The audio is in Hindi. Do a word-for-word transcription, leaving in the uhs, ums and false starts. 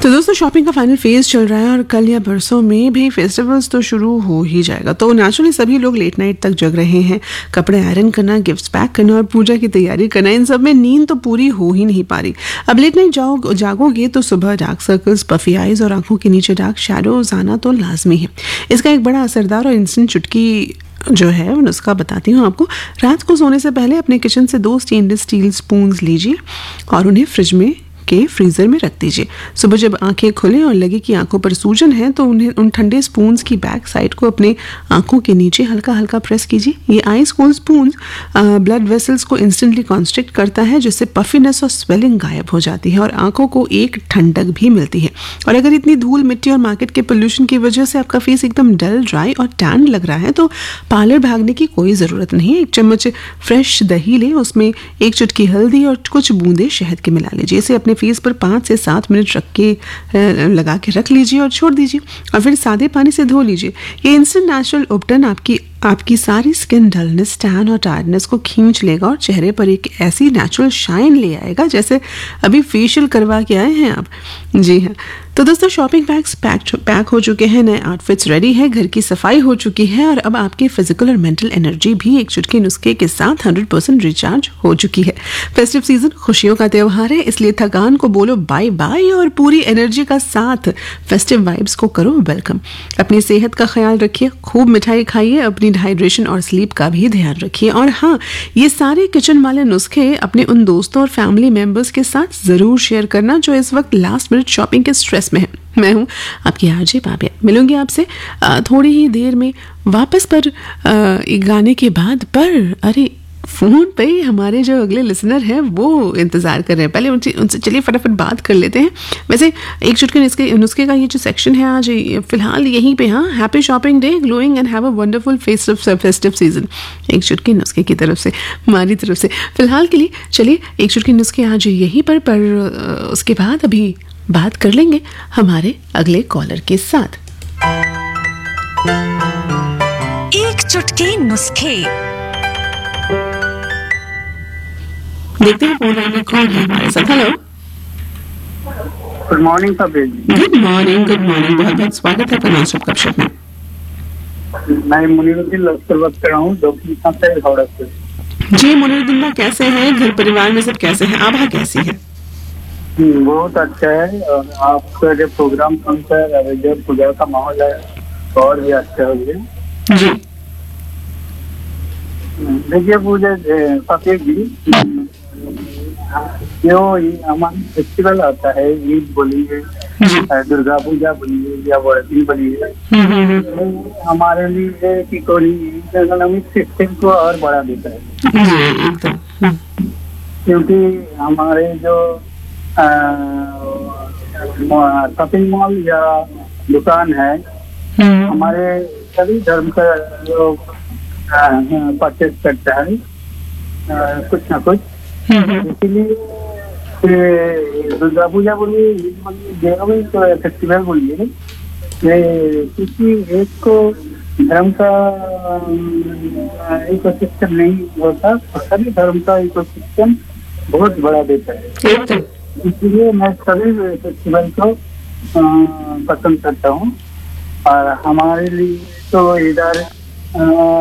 तो दोस्तों शॉपिंग का फाइनल फेज चल रहा है और कल या परसों में भी फेस्टिवल्स तो शुरू हो ही जाएगा। तो नेचुरली सभी लोग लेट नाइट तक जग रहे हैं। कपड़े आयरन करना, गिफ्ट्स पैक करना और पूजा की तैयारी करना, इन सब में नींद तो पूरी हो ही नहीं पा रही। अब लेट नाइट जाओ जागोगे तो सुबह डार्क सर्कल्स, पफी आइज और आंखों के नीचे डार्क शैडोज आना तो लाजमी है। इसका एक बड़ा असरदार और इंस्टेंट चुटकी जो है वो नुस्खा बताती हूँ आपको। रात को सोने से पहले अपने किचन से दो स्टेनलेस स्टील स्पून्स लीजिए और उन्हें फ्रिज में के फ्रीजर में रख दीजिए। सुबह जब आंखें खुलें और लगे कि आंखों पर सूजन है तो उन्हें उन ठंडे स्पून्स की बैक साइड को अपने आंखों के नीचे हल्का हल्का प्रेस कीजिए। ये ice cold spoons blood vessels को इंस्टेंटली कॉन्स्ट्रिक्ट करता है, जिससे पफिनेस और स्वेलिंग गायब हो जाती है और आंखों को एक ठंडक भी मिलती है। और अगर इतनी धूल, मिट्टी और मार्केट के पोल्यूशन की वजह से आपका फेस एकदम डल, ड्राई और टैन लग रहा है तो पार्लर भागने की कोई ज़रूरत नहीं है। एक चम्मच फ्रेश दही ले, उसमें एक चुटकी हल्दी और कुछ बूंदे शहद के मिला लीजिए। इसे अपने फेस पर पाँच से सात मिनट रख के लगा के रख लीजिए और छोड़ दीजिए और फिर सादे पानी से धो लीजिए। ये इंस्टेंट नेचुरल उपटन आपकी आपकी सारी स्किन डलनेस, टैन और टायर्डनेस को खींच लेगा और चेहरे पर एक ऐसी नेचुरल शाइन ले आएगा जैसे अभी फेशियल करवा के आए हैं आप। जी हाँ, तो दोस्तों शॉपिंग बैग्स पैक पैक हो चुके हैं, नए आउटफिट्स रेडी है, घर की सफाई हो चुकी है और अब आपकी फिजिकल और मेंटल एनर्जी भी एक चुटकी नुस्खे के साथ हंड्रेड परसेंट रिचार्ज हो चुकी है। फेस्टिव सीजन खुशियों का त्यौहार है, इसलिए थकान को बोलो बाय बाय और पूरी एनर्जी का साथ फेस्टिव वाइब्स को करो वेलकम। अपनी सेहत का ख्याल रखिए, खूब मिठाई खाइए, अपनी हाइड्रेशन और स्लीप का भी ध्यान रखिए। और हाँ, ये सारे किचन वाले नुस्खे अपने उन दोस्तों और फैमिली मेंबर्स के साथ जरूर शेयर करना जो इस वक्त लास्ट मिनट शॉपिंग के स्ट्रेस में है। मैं हूँ आपकी आरजे पापिया, मिलूंगी आपसे थोड़ी ही देर में वापस पर एक गाने के बाद। पर अरे फोन पे हमारे जो अगले लिसनर हैं वो इंतजार कर रहे हैं, पहले उनसे उनसे चलिए फटाफट बात कर लेते हैं। वैसे एक चुटकी नुस्खे नुस्खे का ये जो सेक्शन है आज फिलहाल यहीं पे। हाँ, happy shopping day, glowing and have a wonderful festive festive season. एक चुटकी नुस्खे की तरफ से, हमारी तरफ से फिलहाल के लिए चलिए एक चुटकी नुस्खे आज यहीं पर पर उसके बाद अभी बात कर लेंगे हमारे अगले कॉलर के साथ। एक चुटकी नुस्खे। देखते हैं फोन लाइन में कौन है हमारे साथ। हेलो, गुड मॉर्निंग सभी। गुड मॉर्निंग, गुड मॉर्निंग, बहुत बहुत स्वागत है अपना सब कक्षक में। मैं मुनीरुद्दीन लश्कर बात कर रहा हूँ दक्षिण से हावड़ा से। जी मुनीरुद्दीन, कैसे हैं? घर परिवार में सब कैसे हैं? आभा कैसी है? बहुत अच्छा है और आपका जो प्रोग्राम सुनकर जो पूजा का माहौल है और भी अच्छा हो गया जी। देखिए पूजा सफेद जी, जो हमारा फेस्टिवल आता है, ईद बोलिए, दुर्गा पूजा बोलिए या बरदी बोलिए, हमारे लिए इकोनॉमिक सिस्टम को और बढ़ा देता है। क्योंकि हमारे जो शॉपिंग मॉल या दुकान है, हमारे सभी धर्म का लोग परचेज करता है कुछ ना कुछ। इसीलिए दुर्गा पूजा बोलिए, जो भी फेस्टिवल बोलिए, क्योंकि एक को धर्म का इकोसिस्टम नहीं होता, सभी धर्म का इकोसिस्टम बहुत बड़ा देता है। इसलिए मैं सभी फेस्टिवल को पसंद करता हूँ और हमारे लिए तो इधर